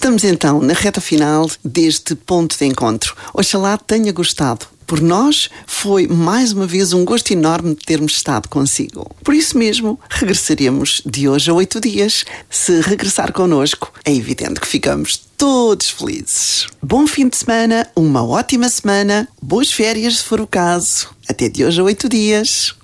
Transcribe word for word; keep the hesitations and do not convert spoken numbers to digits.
Estamos então na reta final deste ponto de encontro. Oxalá tenha gostado. Por nós, foi mais uma vez um gosto enorme de termos estado consigo. Por isso mesmo, regressaremos de hoje a oito dias. Se regressar connosco, é evidente que ficamos todos felizes. Bom fim de semana, uma ótima semana, boas férias se for o caso. Até de hoje a oito dias.